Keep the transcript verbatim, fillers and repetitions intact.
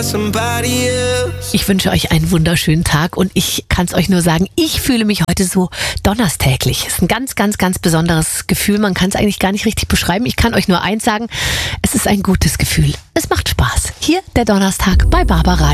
Ich wünsche euch einen wunderschönen Tag und ich kann es euch nur sagen, ich fühle mich heute so donnerstäglich. Es ist ein ganz, ganz, ganz besonderes Gefühl. Man kann es eigentlich gar nicht richtig beschreiben. Ich kann euch nur eins sagen, es ist ein gutes Gefühl. Es macht Spaß. Hier der Donnerstag bei Barbara.